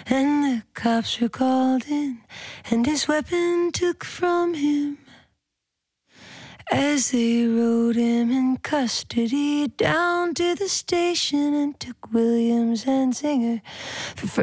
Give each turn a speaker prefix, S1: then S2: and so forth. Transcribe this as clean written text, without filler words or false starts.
S1: and the cops were called in, and his weapon took from him. As they rode him in custody down to the station and took Williams and Singer for